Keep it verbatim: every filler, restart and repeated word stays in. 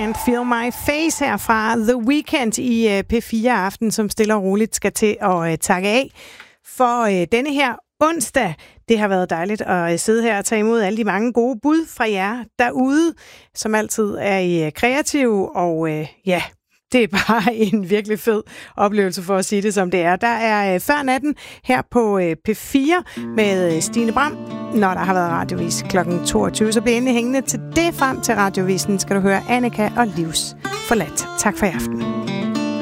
Can't Feel My Face her fra The Weeknd i P fire Aften, som stille og roligt skal til at takke af for denne her onsdag. Det har været dejligt at sidde her og tage imod alle de mange gode bud fra jer derude, som altid er I kreative, og ja, det er bare en virkelig fed oplevelse for at sige det, som det er. Der er Før Natten her på P fire med Stine Bram. Når der har været radiovis klokken toogtyve, så bliver endelig hængende til det. Frem til radiovisen skal du høre Annika og Livs Forladt. Tak for i aften.